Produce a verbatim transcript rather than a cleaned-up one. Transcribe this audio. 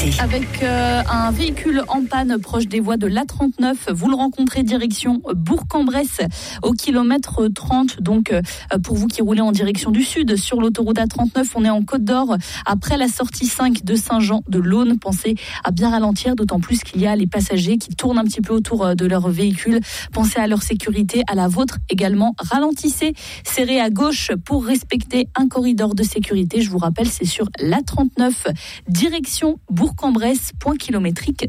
Avec euh, un véhicule en panne proche des voies de l'A trente-neuf, vous le rencontrez direction Bourg-en-Bresse au kilomètre trente. Donc euh, pour vous qui roulez en direction du sud sur l'autoroute A trente-neuf, on est en Côte d'Or après la sortie cinq de Saint-Jean-de-Laune. Pensez à bien ralentir, d'autant plus qu'il y a les passagers qui tournent un petit peu autour de leur véhicule. Pensez à leur sécurité, à la vôtre également. Ralentissez, serrez à gauche pour respecter un corridor de sécurité. Je vous rappelle, c'est sur l'A trente-neuf, direction Bourg-en-Bresse, point kilométrique